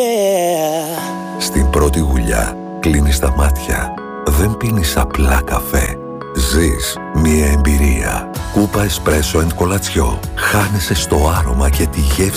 Στην πρώτη γουλιά κλείνεις τα μάτια. Δεν πίνεις απλά καφέ. Ζεις μια εμπειρία. Κούπα εσπρέσο εντ κολατσιό. Χάνεσαι στο άρωμα και τη γεύση